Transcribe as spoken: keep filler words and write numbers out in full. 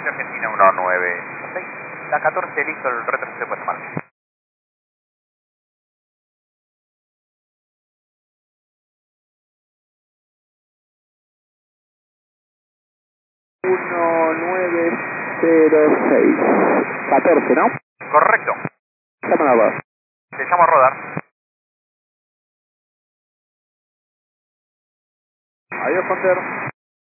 Argentina uno nueve seis. La catorce, listo, el retroceso puede tomar. uno nueve cero seis. catorce, ¿no? Correcto. Llama a la voz. Te llamo a rodar. Adiós, Hunter.